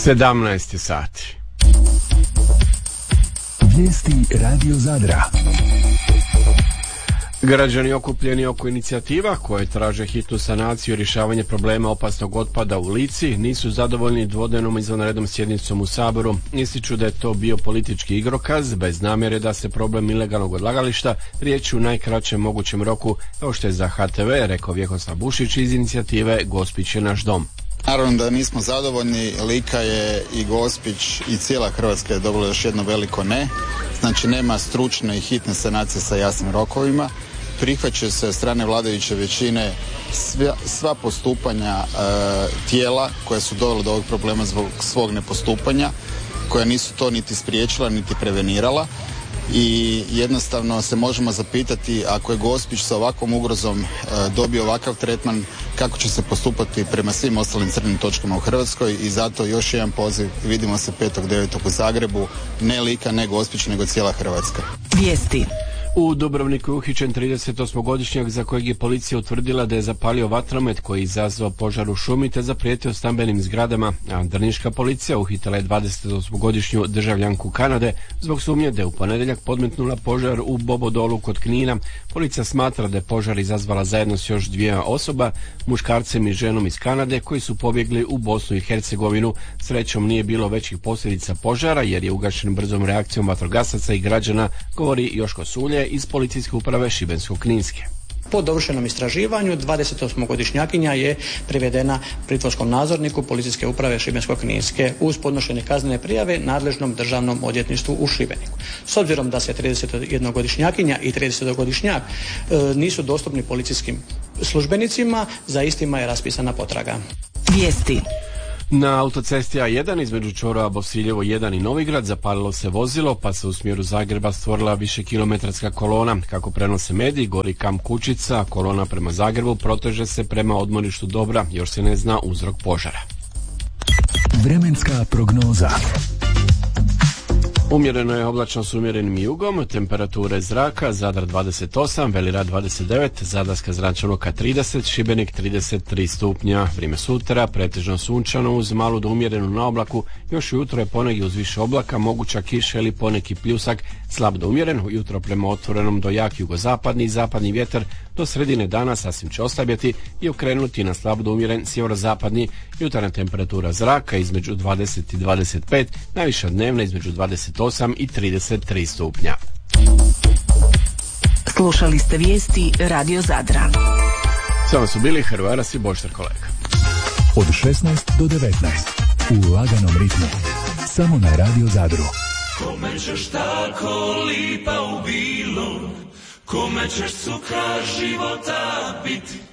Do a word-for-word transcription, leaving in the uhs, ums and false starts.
sedamnaest sati. Vijesti Radio Zadra. Građani okupljeni oko inicijativa koje traže hitnu sanaciju i rješavanje problema opasnog otpada u Lici nisu zadovoljni dvodnevnom izvanrednom sjednicom u Saboru. Ističu da je to bio politički igrokaz bez namjere da se problem ilegalnog odlagališta riješi u najkraćem mogućem roku, kao što je za H T V rekao Vjekoslav Bušić iz inicijative Gospić je naš dom. Naravno da nismo zadovoljni, Lika je i Gospić i cijela Hrvatska je dobila još jedno veliko ne. Znači nema stručne i hitne sanacije sa jasnim rokovima. Prihvaća se od strane vladajuće većine sva, sva postupanja e, tijela koja su dovela do ovog problema zbog svog nepostupanja, koja nisu to niti spriječila niti prevenirala. I jednostavno se možemo zapitati, ako je Gospić sa ovakvom ugrozom e, dobio ovakav tretman, kako će se postupati prema svim ostalim crnim točkama u Hrvatskoj. I zato još jedan poziv, vidimo se petog devetog u Zagrebu, ne Lika, ne Gospić, nego cijela Hrvatska. Vijesti. U Dubrovniku je uhićen tridesetosmogodišnjak za kojeg je policija utvrdila da je zapalio vatromet koji je izazvao požar u šumi te zaprijetio stambenim zgradama, a drniška policija uhitila je dvadesetosmogodišnju državljanku Kanade zbog sumnje da je u ponedjeljak podmetnula požar u Bobodolu kod Knina. Policija smatra da je požar izazvala zajedno s još dvije osoba, muškarcem i ženom iz Kanade, koji su pobjegli u Bosnu i Hercegovinu. Srećom nije bilo većih posljedica požara jer je ugašen brzom reakcijom vatrogasaca i građana, govori Joško Sulje iz policijske uprave Šibensko-kninske. Po dovršenom istraživanju dvadesetosmogodišnjakinja je privedena pritvorskom nadzorniku policijske uprave Šibensko-kninske uz podnošenje kaznene prijave nadležnom državnom odvjetništvu u Šibeniku. S obzirom da se tridesetjednogodišnjakinja i tridesetogodišnjak e, nisu dostupni policijskim službenicima, za istima je raspisana potraga. Vijesti. Na autocesti A jedan između čvorova Bosiljevo jedan i Novigrad zapalilo se vozilo, pa se u smjeru Zagreba stvorila višekilometarska kolona. Kako prenose mediji, gori kamp kućica, kolona prema Zagrebu proteže se prema odmorištu Dobra, još se ne zna uzrok požara. Vremenska prognoza. Umjereno je oblačno s umjerenim jugom, temperature zraka, Zadar dvadeset osam, Velirad dvadeset devet, Zadarska zračna luka trideset, Šibenik trideset tri stupnja. Vrijeme sutra, pretežno sunčano uz malu do umjerenu na oblaku, još ujutro je ponegdje uz više oblaka, moguća kiša ili poneki pljusak, slab do umjeren, ujutro prema otvorenom do jak jugozapadni i zapadni vjetar, do sredine dana sasvim će oslabjeti i okrenuti na slab do umjeren sjeverozapadni. Jutarnja temperatura zraka između dvadeset i dvadeset pet, najviša dnevna između dvadeset osam i trideset tri stupnja. Slušali ste vijesti Radio Zadra. Samo su bili Hrvaras i Boštar kolega. Od šesnaest do devetnaest u laganom ritmu. Samo na Radio Zadru. Kome ćeš tako lipa u bilo, kome ćeš cuka života biti.